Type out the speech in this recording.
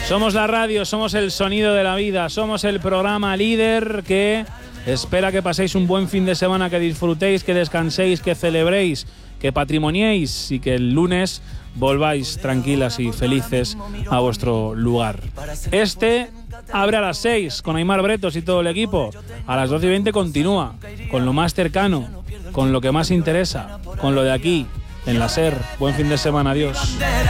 Somos la radio, somos el sonido de la vida, somos el programa líder que espera que paséis un buen fin de semana, que disfrutéis, que descanséis, que celebréis, que patrimoniéis y que el lunes volváis tranquilas y felices a vuestro lugar. Este abre a las 6 con Aimar Bretos y todo el equipo. A las 12:20 continúa con lo más cercano, con lo que más interesa, con lo de aquí, en la SER. Buen fin de semana, adiós.